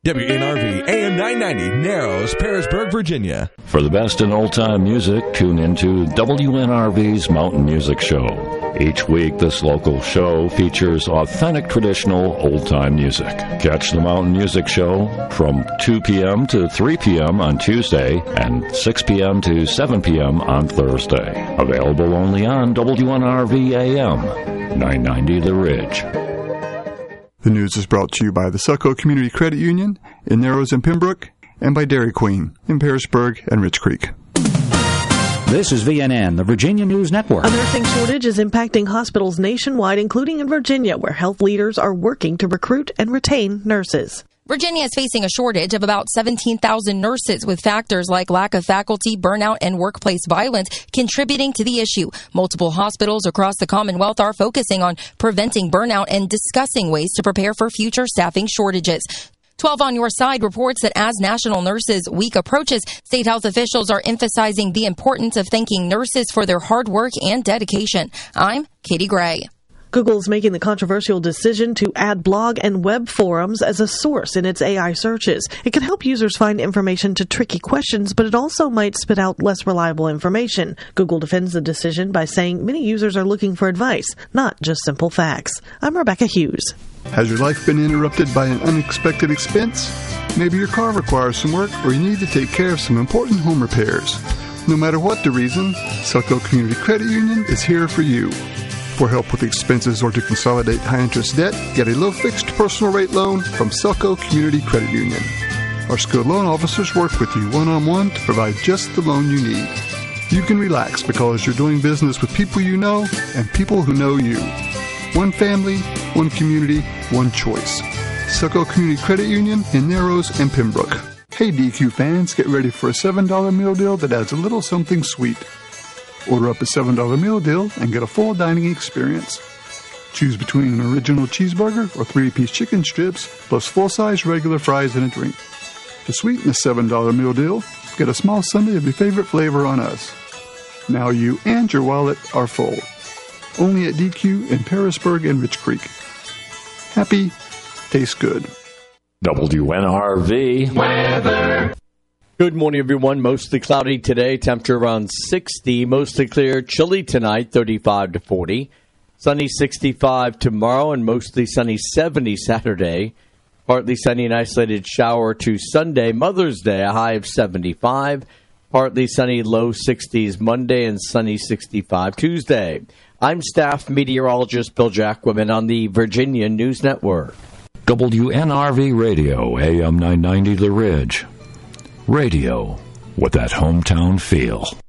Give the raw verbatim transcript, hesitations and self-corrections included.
W N R V A M nine ninety, Narrows, Parisburg, Virginia. For the best in old-time music, tune into W N R V's Mountain Music Show. Each week, this local show features authentic traditional old-time music. Catch the Mountain Music Show from two p.m. to three p.m. on Tuesday and six p.m. to seven p.m. on Thursday. Available only on W N R V A M nine ninety The Ridge. The news is brought to you by the Succo Community Credit Union in Narrows and Pembroke, and by Dairy Queen in Parisburg and Rich Creek. This is V N N, the Virginia News Network. A nursing shortage is impacting hospitals nationwide, including in Virginia, where health leaders are working to recruit and retain nurses. Virginia is facing a shortage of about seventeen thousand nurses, with factors like lack of faculty, burnout, and workplace violence contributing to the issue. Multiple hospitals across the Commonwealth are focusing on preventing burnout and discussing ways to prepare for future staffing shortages. twelve on Your Side reports that as National Nurses Week approaches, state health officials are emphasizing the importance of thanking nurses for their hard work and dedication. I'm Katie Gray. Google's making the controversial decision to add blog and web forums as a source in its A I searches. It can help users find information to tricky questions, but it also might spit out less reliable information. Google defends the decision by saying many users are looking for advice, not just simple facts. I'm Rebecca Hughes. Has your life been interrupted by an unexpected expense? Maybe your car requires some work, or you need to take care of some important home repairs. No matter what the reason, Succo Community Credit Union is here for you. For help with expenses or to consolidate high-interest debt, get a low-fixed personal rate loan from Succo Community Credit Union. Our skilled loan officers work with you one-on-one to provide just the loan you need. You can relax because you're doing business with people you know and people who know you. One family, one community, one choice. Succo Community Credit Union in Narrows and Pembroke. Hey D Q fans, get ready for a seven dollar meal deal that adds a little something sweet. Order up a seven dollar meal deal and get a full dining experience. Choose between an original cheeseburger or three-piece chicken strips, plus full-size regular fries and a drink. To sweeten the seven dollar meal deal, get a small sundae of your favorite flavor on us. Now you and your wallet are full. Only at D Q in Parisburg and Rich Creek. Happy, tastes good. W N R V weather. Good morning, everyone. Mostly cloudy today. Temperature around sixty. Mostly clear. Chilly tonight, thirty-five to forty. Sunny, sixty-five tomorrow, and mostly sunny, seventy Saturday. Partly sunny and isolated shower to Sunday. Mother's Day, a high of seventy-five. Partly sunny, low sixties Monday, and sunny, sixty-five Tuesday. I'm staff meteorologist Bill Jacquemin on the Virginia News Network. W N R V Radio, A M nine ninety The Ridge. Radio with that hometown feel.